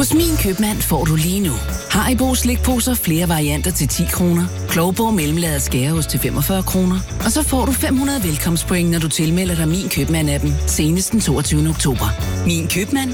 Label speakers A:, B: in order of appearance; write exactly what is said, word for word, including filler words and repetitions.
A: Hos Min Købmand får du lige nu Haribo slikposer flere varianter til ti kroner, Klovborg mellemlaget skæreost til femogfyrre kroner, og så får du fem hundrede velkomstpoint, når du tilmelder dig Min Købmand-appen senest den toogtyvende oktober. Min Købmand.